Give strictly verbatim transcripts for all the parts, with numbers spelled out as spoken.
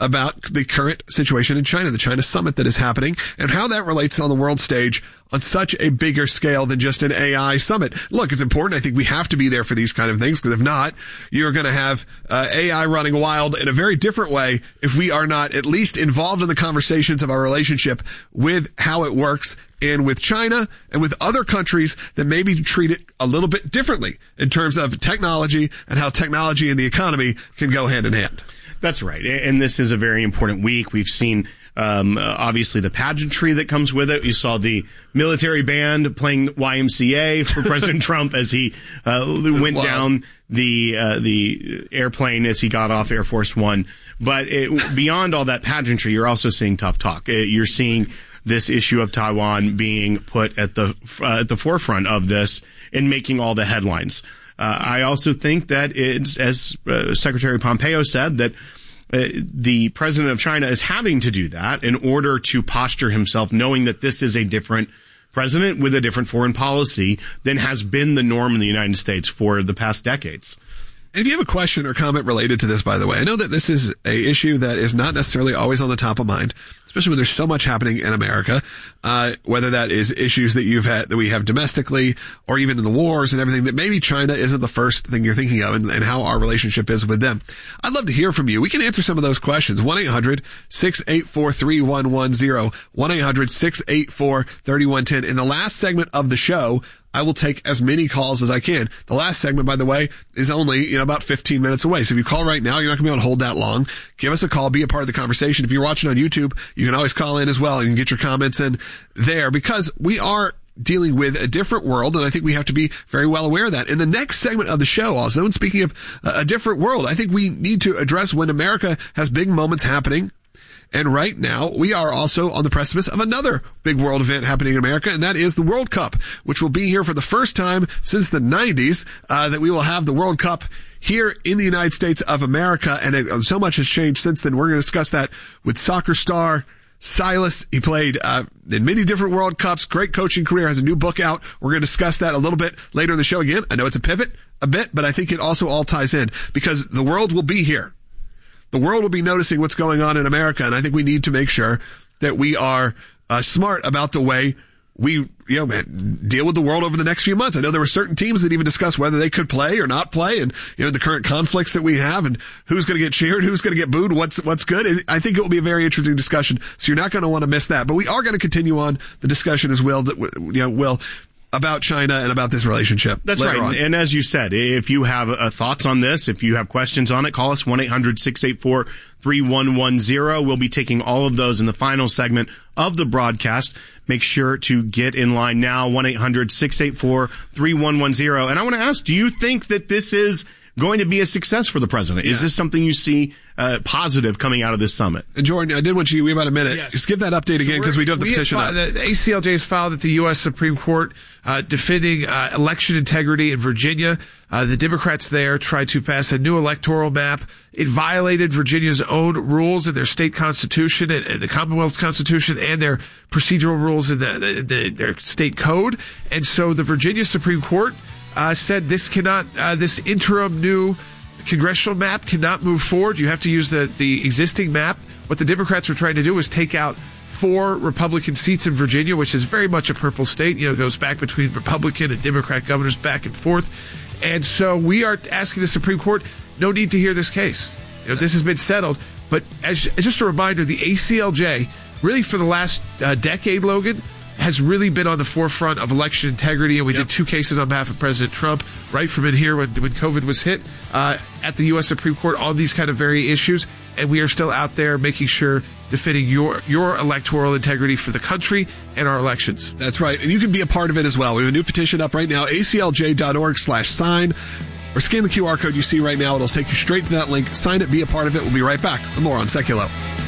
about the current situation in China, the China summit that is happening, and how that relates on the world stage on such a bigger scale than just an A I summit. Look, it's important. I think we have to be there for these kind of things, because if not, you're going to have uh, A I running wild in a very different way if we are not at least involved in the conversations of our relationship with how it works, and with China and with other countries that maybe treat it a little bit differently in terms of technology and how technology and the economy can go hand in hand. That's right. And this is a very important week. We've seen Um, uh, obviously the pageantry that comes with it. You saw the military band playing Y M C A for President Trump as he uh, went Wow. down the uh, the airplane as he got off Air Force One. But it, beyond all that pageantry, you're also seeing tough talk. Uh, you're seeing this issue of Taiwan being put at the uh, at the forefront of this and making all the headlines. Uh, I also think that it's, as uh, Secretary Pompeo said, that Uh, the president of China is having to do that in order to posture himself, knowing that this is a different president with a different foreign policy than has been the norm in the United States for the past decades. And if you have a question or comment related to this, by the way, I know that this is a issue that is not necessarily always on the top of mind, especially when there's so much happening in America, uh, whether that is issues that you've had, that we have domestically, or even in the wars and everything, that maybe China isn't the first thing you're thinking of, and, and how our relationship is with them. I'd love to hear from you. We can answer some of those questions. one eight hundred six eight four three one one zero, one eight hundred six eight four three one one zero. In the last segment of the show, I will take as many calls as I can. The last segment, by the way, is only, you know, about fifteen minutes away. So if you call right now, you're not going to be able to hold that long. Give us a call. Be a part of the conversation. If you're watching on YouTube, you can always call in as well. You can get your comments in there, because we are dealing with a different world, and I think we have to be very well aware of that. In the next segment of the show also, and speaking of a different world, I think we need to address when America has big moments happening. And right now, we are also on the precipice of another big world event happening in America, and that is the World Cup, which will be here for the first time since the nineties, uh, that we will have the World Cup here in the United States of America. And it, so much has changed since then. We're going to discuss that with soccer star Silas. He played uh, in many different World Cups, great coaching career, has a new book out. We're going to discuss that a little bit later in the show again. I know it's a pivot a bit, but I think it also all ties in, because the world will be here. The world will be noticing what's going on in America, and I think we need to make sure that we are uh, smart about the way we, you know, man, deal with the world over the next few months. I know there were certain teams that even discussed whether they could play or not play, and, you know, the current conflicts that we have, and who's going to get cheered, who's going to get booed, what's what's good. And I think it will be a very interesting discussion, so you're not going to want to miss that. But we are going to continue on the discussion as well, that, you know, will about China and about this relationship. That's right. On. And as you said, if you have uh, thoughts on this, if you have questions on it, call us one eight hundred six eight four three one one zero. We'll be taking all of those in the final segment of the broadcast. Make sure to get in line now, one eight hundred six eight four three one one zero. And I want to ask, do you think that this is going to be a success for the president? Yeah. Is this something you see uh, positive coming out of this summit? And Jordan, I did want you, we have about a minute. Yes. Just give that update again, because so we do have the petition filed, up. The A C L J has filed at the U S Supreme Court uh, defending uh, election integrity in Virginia. Uh, the Democrats there tried to pass a new electoral map. It violated Virginia's own rules in their state constitution and, and the Commonwealth's constitution, and their procedural rules in the, the, the, their state code. And so the Virginia Supreme Court Uh, said this cannot, uh, this interim new congressional map cannot move forward. You have to use the, the existing map. What the Democrats were trying to do was take out four Republican seats in Virginia, which is very much a purple state. You know, it goes back between Republican and Democrat governors back and forth. And so we are asking the Supreme Court, no need to hear this case. You know, this has been settled. But as, as just a reminder, the A C L J, really for the last uh, decade, Logan, has really been on the forefront of election integrity, and we yep. did two cases on behalf of President Trump right from in here when, when COVID was hit uh, at the U S Supreme Court on these kind of very issues, and we are still out there making sure defending your your electoral integrity for the country and our elections. That's right, and you can be a part of it as well. We have a new petition up right now, A C L J dot org slash sign, or scan the Q R code you see right now. It'll take you straight to that link. Sign it, be a part of it. We'll be right back with more on Seculo.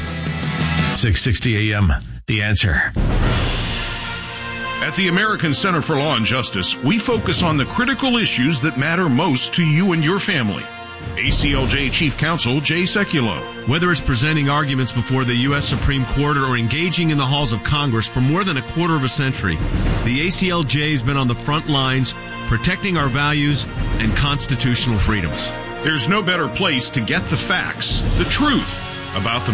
six sixty A M, The Answer. At the American Center for Law and Justice, we focus on the critical issues that matter most to you and your family. A C L J Chief Counsel Jay Sekulow. Whether it's presenting arguments before the U S Supreme Court or engaging in the halls of Congress for more than a quarter of a century, the A C L J has been on the front lines protecting our values and constitutional freedoms. There's no better place to get the facts, the truth about the